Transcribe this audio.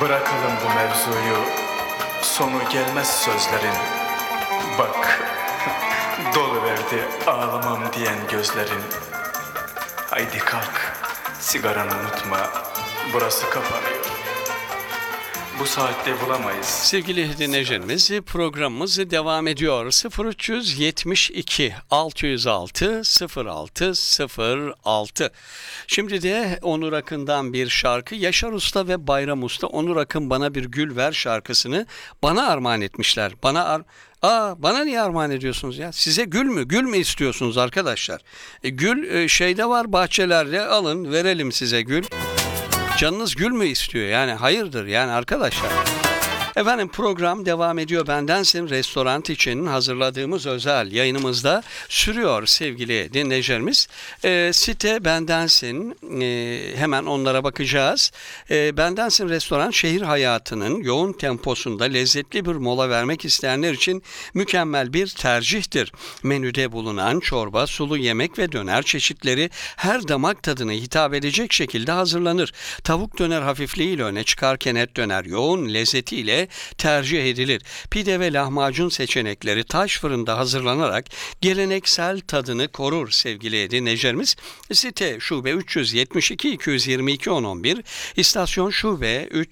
Bırakalım bu mevzuyu, sonu gelmez sözlerin. Bak, doluverdi ağlamam diyen gözlerin. Haydi kalk, sigaranı unutma, burası kapanıyor. Bu saatte bulamayız. Sevgili dinleyicilerimiz, programımız devam ediyor. 0372 606 0606. Şimdi de Onur Akın'dan bir şarkı. Yaşar Usta ve Bayram Usta Onur Akın Bana Bir Gül Ver şarkısını bana armağan etmişler. Bana niye armağan ediyorsunuz ya? Size gül mü? Gül mü istiyorsunuz arkadaşlar? Gül şeyde var, bahçelerde, alın verelim size gül. Canınız gül mü istiyor? Yani hayırdır yani arkadaşlar. Efendim program devam ediyor. Bendensin restoran için hazırladığımız özel yayınımızda sürüyor sevgili dinleyicilerimiz. Site Bendensin, hemen onlara bakacağız. Bendensin restoran şehir hayatının yoğun temposunda lezzetli bir mola vermek isteyenler için mükemmel bir tercihtir. Menüde bulunan çorba, sulu yemek ve döner çeşitleri her damak tadına hitap edecek şekilde hazırlanır. Tavuk döner hafifliğiyle öne çıkarken et döner yoğun lezzetiyle tercih edilir. Pide ve lahmacun seçenekleri taş fırında hazırlanarak geleneksel tadını korur sevgili dinleyicilerimiz. Site Şube 372 222 1011, İstasyon Şube